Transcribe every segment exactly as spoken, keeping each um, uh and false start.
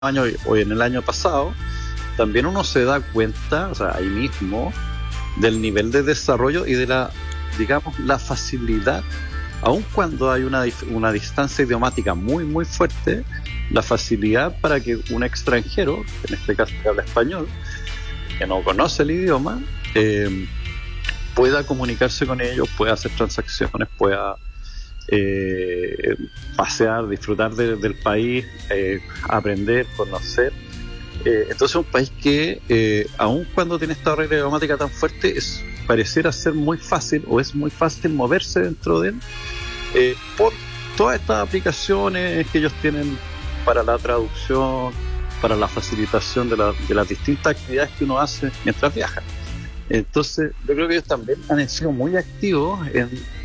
año o en el año pasado, también uno se da cuenta, o sea, ahí mismo, del nivel de desarrollo y de la, digamos, la facilidad, aun cuando hay una, una distancia idiomática muy, muy fuerte, la facilidad para que un extranjero, en este caso que habla español, que no conoce el idioma, eh, pueda comunicarse con ellos, pueda hacer transacciones, pueda eh, pasear, disfrutar de, del país, eh, aprender, conocer. Eh, entonces es un país que, eh, aun cuando tiene esta barrera idiomática tan fuerte, es, pareciera ser muy fácil, o es muy fácil moverse dentro de él, eh, por todas estas aplicaciones que ellos tienen para la traducción, para la facilitación de, la, de las distintas actividades que uno hace mientras viaja. Entonces yo creo que ellos también han sido muy activos en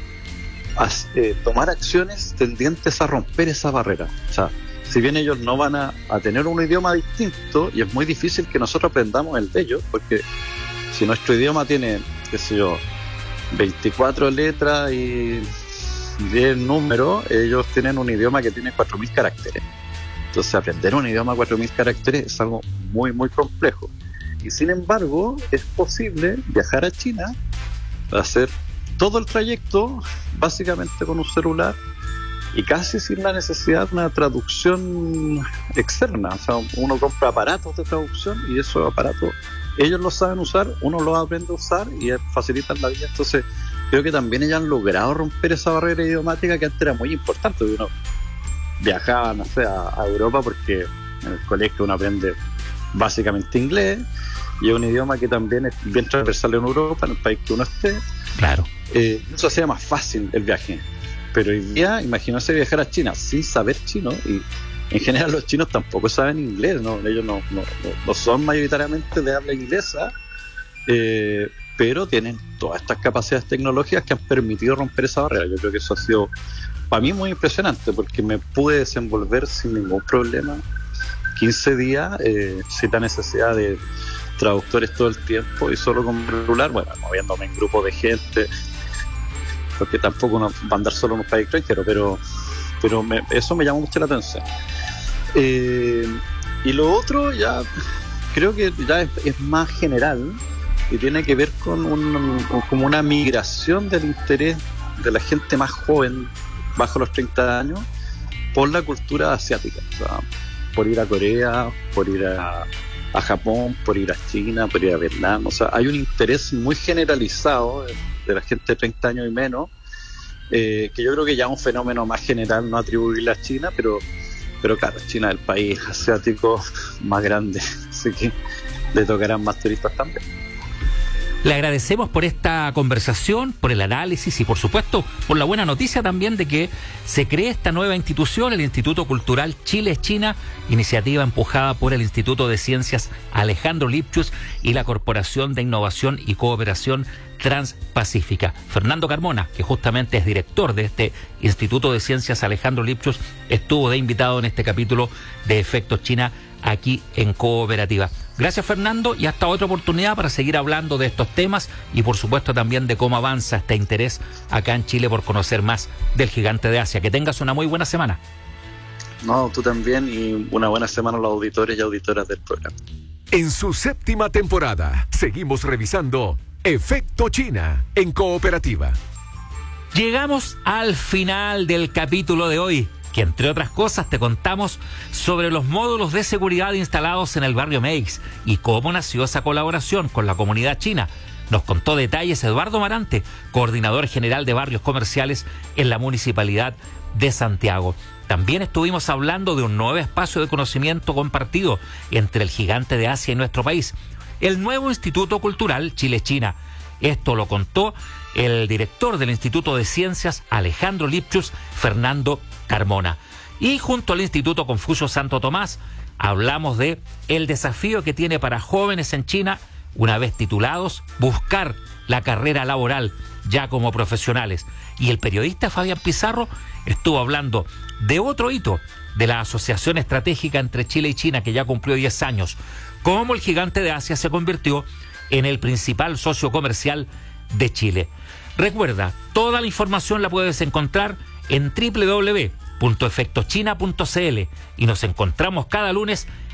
eh, tomar acciones tendientes a romper esa barrera. O sea, si bien ellos no van a, a tener un idioma distinto, y es muy difícil que nosotros aprendamos el de ellos, porque si nuestro idioma tiene, qué sé yo, veinticuatro letras y diez números, ellos tienen un idioma que tiene cuatro mil caracteres. Entonces aprender un idioma a cuatro mil caracteres es algo muy, muy complejo. Y sin embargo, es posible viajar a China, hacer todo el trayecto básicamente con un celular y casi sin la necesidad de una traducción externa. O sea, uno compra aparatos de traducción y esos aparatos ellos los saben usar, uno los aprende a usar y facilitan la vida. Entonces creo que también ellos han logrado romper esa barrera idiomática que antes era muy importante. Uno viajaba, no sé, a, a Europa porque en el colegio uno aprende básicamente inglés, y es un idioma que también es bien transversal en Europa, en el país que uno esté. Claro. Eh, eso hacía más fácil el viaje. Pero hoy día, imagínense viajar a China sin saber chino, y en general los chinos tampoco saben inglés, ¿no? Ellos no, no, no, no son mayoritariamente de habla inglesa, eh, pero tienen todas estas capacidades tecnológicas que han permitido romper esa barrera. Yo creo que eso ha sido, para mí, muy impresionante, porque me pude desenvolver sin ningún problema quince días, eh, sin la necesidad de traductores todo el tiempo y solo con celular, bueno, moviéndome en grupos de gente, porque tampoco uno va a andar solo en un país extranjero, pero, pero me, eso me llamó mucho la atención. Eh, y lo otro ya creo que ya es, es más general y tiene que ver con un, como una migración del interés de la gente más joven, bajo los treinta años, por la cultura asiática. O sea, por ir a Corea, por ir a, a Japón, por ir a China, por ir a Vietnam. O sea, hay un interés muy generalizado de, de la gente de treinta años y menos, eh, que yo creo que ya es un fenómeno más general, no atribuirle a China, pero, pero claro, China es el país asiático más grande, así que le tocarán más turistas también. Le agradecemos por esta conversación, por el análisis y, por supuesto, por la buena noticia también de que se cree esta nueva institución, el Instituto Cultural Chile-China, iniciativa empujada por el Instituto de Ciencias Alejandro Lipchus y la Corporación de Innovación y Cooperación Transpacífica. Fernando Carmona, que justamente es director de este Instituto de Ciencias Alejandro Lipchus, estuvo de invitado en este capítulo de Efecto China aquí en Cooperativa. Gracias, Fernando, y hasta otra oportunidad para seguir hablando de estos temas y, por supuesto, también de cómo avanza este interés acá en Chile por conocer más del gigante de Asia. Que tengas una muy buena semana. No, tú también, y una buena semana a los auditores y auditoras del programa. En su séptima temporada, seguimos revisando Efecto China en Cooperativa. Llegamos al final del capítulo de hoy, que entre otras cosas te contamos sobre los módulos de seguridad instalados en el barrio Meix y cómo nació esa colaboración con la comunidad china. Nos contó detalles Eduardo Marante, coordinador general de barrios comerciales en la Municipalidad de Santiago. También estuvimos hablando de un nuevo espacio de conocimiento compartido entre el gigante de Asia y nuestro país, el nuevo Instituto Cultural Chile-China. Esto lo contó el director del Instituto de Ciencias Alejandro Lipchus, Fernando Carmona. Y junto al Instituto Confucio Santo Tomás hablamos de el desafío que tiene para jóvenes en China, una vez titulados, buscar la carrera laboral ya como profesionales. Y el periodista Fabián Pizarro estuvo hablando de otro hito de la asociación estratégica entre Chile y China, que ya cumplió diez años, cómo el gigante de Asia se convirtió en el principal socio comercial de Chile. Recuerda, toda la información la puedes encontrar en doble u doble u doble u punto efecto china punto c l y nos encontramos cada lunes